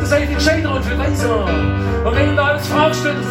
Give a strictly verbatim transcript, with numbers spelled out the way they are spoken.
seid entscheiden und für weiser. Und wenn du alles fragst, dann